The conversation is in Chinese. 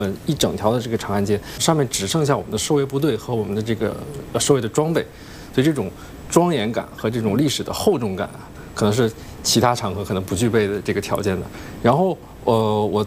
一整条的这个长安街上面只剩下我们的守卫部队和我们的这个守卫的装备，所以这种庄严感和这种历史的厚重感啊，可能是其他场合可能不具备的这个条件的。然后我